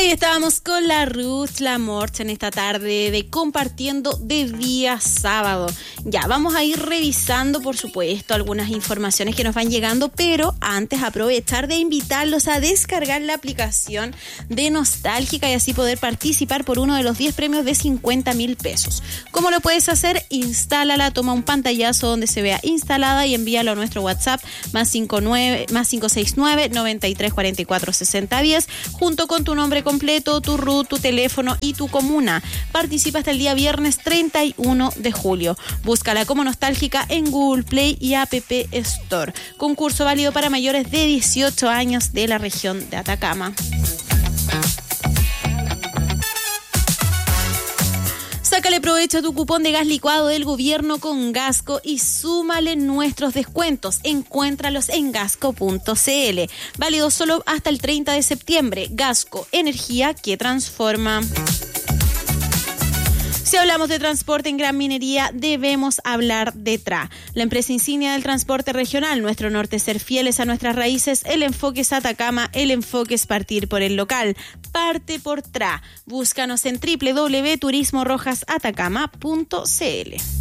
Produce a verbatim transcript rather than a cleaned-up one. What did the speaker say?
ahí estábamos con la Ruth Lamorch en esta tarde de Compartiendo de día sábado. Ya, vamos a ir revisando, por supuesto, algunas informaciones que nos van llegando, pero antes aprovechar de invitarlos a descargar la aplicación de Nostálgica y así poder participar por uno de los diez premios de cincuenta mil pesos. ¿Cómo lo puedes hacer? Instálala, toma un pantallazo donde se vea instalada y envíalo a nuestro WhatsApp más cinco nueve, más cinco seis nueve, noventa y tres cuarenta y cuatro sesenta diez junto con tu nombre completo, tu R U T, tu teléfono y tu comuna. Participa hasta el día viernes treinta y uno de julio. Búscala como Nostálgica en Google Play y App Store. Concurso válido para mayores de dieciocho años de la región de Atacama. Sácale provecho a tu cupón de gas licuado del gobierno con Gasco y súmale nuestros descuentos. Encuéntralos en gasco punto c l. Válido solo hasta el treinta de septiembre. Gasco, energía que transforma. Si hablamos de transporte en Gran Minería, debemos hablar de T R A, la empresa insignia del transporte regional. Nuestro norte es ser fieles a nuestras raíces, el enfoque es Atacama, el enfoque es partir por el local. Parte por T R A. Búscanos en doble u doble u doble u punto turismo rojas atacama punto c l.